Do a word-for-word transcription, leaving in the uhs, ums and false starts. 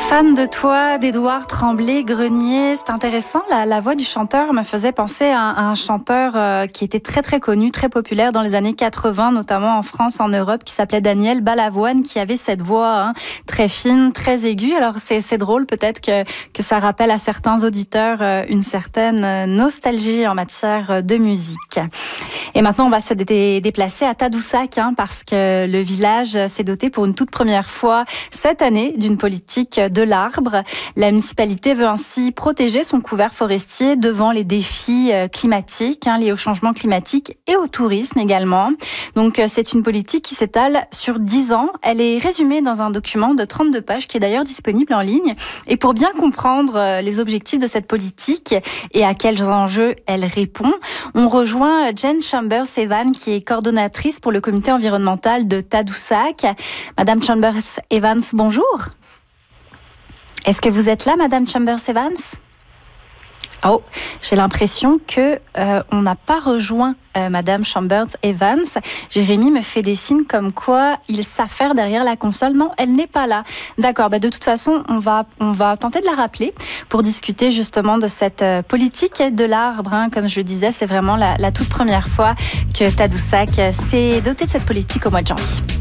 Fan de toi d'Édouard Tremblay-Grenier, c'est intéressant. La, la voix du chanteur me faisait penser à un, à un chanteur euh, qui était très très connu, très populaire dans les années quatre-vingts, notamment en France, en Europe, qui s'appelait Daniel Balavoine, qui avait cette voix hein, très fine, très aiguë. Alors c'est, c'est drôle peut-être que, que ça rappelle à certains auditeurs euh, une certaine nostalgie en matière de musique. Et maintenant, on va se dé- déplacer à Tadoussac, hein, parce que le village s'est doté pour une toute première fois cette année d'une politique de l'arbre. La municipalité veut ainsi protéger son couvert forestier devant les défis climatiques, hein, liés au changement climatique et au tourisme également. Donc, c'est une politique qui s'étale sur dix ans. Elle est résumée dans un document de trente-deux pages qui est d'ailleurs disponible en ligne. Et pour bien comprendre les objectifs de cette politique et à quels enjeux elle répond, on rejoint Jen Chambers-Evans, qui est coordonnatrice pour le comité environnemental de Tadoussac. Madame Chambers-Evans, bonjour. Est-ce que vous êtes là, Madame Chambers-Evans ? Oh, j'ai l'impression que euh, on n'a pas rejoint euh, Madame Chambers-Evans. Jérémy me fait des signes comme quoi il s'affaire derrière la console. Non, elle n'est pas là. D'accord. Bah de toute façon, on va on va tenter de la rappeler pour discuter justement de cette euh, politique de l'arbre. Hein. Comme je le disais, c'est vraiment la, la toute première fois que Tadoussac s'est doté de cette politique au mois de janvier.